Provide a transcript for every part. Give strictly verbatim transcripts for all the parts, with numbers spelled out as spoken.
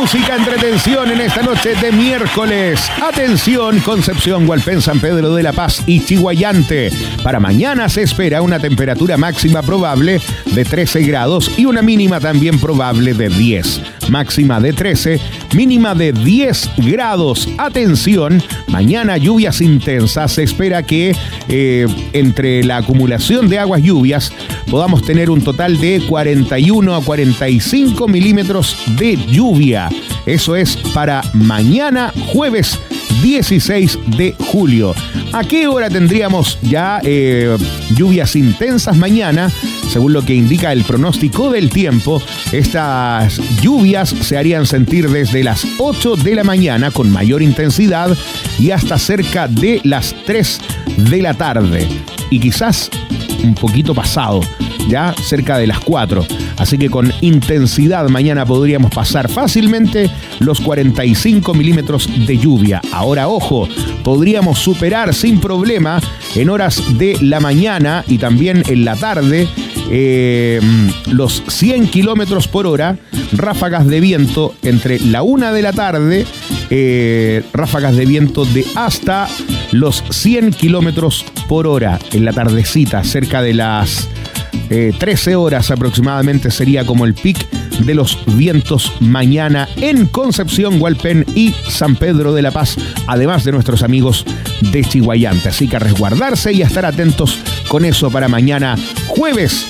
música, entretención en esta noche de miércoles. Atención, Concepción, Hualpén, San Pedro de la Paz y Chiguayante. Para mañana se espera una temperatura máxima probable de trece grados y una mínima también probable de diez. Máxima de trece, mínima de diez grados. Atención, mañana lluvias intensas. Se espera que eh, entre la acumulación de aguas lluvias podamos tener un total de cuarenta y uno a cuarenta y cinco milímetros de lluvia. Eso es para mañana jueves dieciséis de julio. ¿A qué hora tendríamos ya eh, lluvias intensas mañana? Según lo que indica el pronóstico del tiempo, estas lluvias se harían sentir desde las ocho de la mañana con mayor intensidad y hasta cerca de las tres de la tarde. Y quizás un poquito pasado, ya cerca de las cuatro. Así que con intensidad mañana podríamos pasar fácilmente los cuarenta y cinco milímetros de lluvia. Ahora, ojo, podríamos superar sin problema en horas de la mañana y también en la tarde eh, los cien kilómetros por hora, ráfagas de viento entre la una de la tarde, eh, ráfagas de viento de hasta los cien kilómetros por hora en la tardecita, cerca de las eh, trece horas aproximadamente sería como el pic de los vientos mañana en Concepción, Hualpén y San Pedro de la Paz, además de nuestros amigos de Chiguayante. Así que a resguardarse y a estar atentos con eso para mañana jueves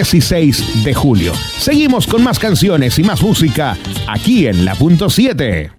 dieciséis de julio. Seguimos con más canciones y más música aquí en La Punto siete.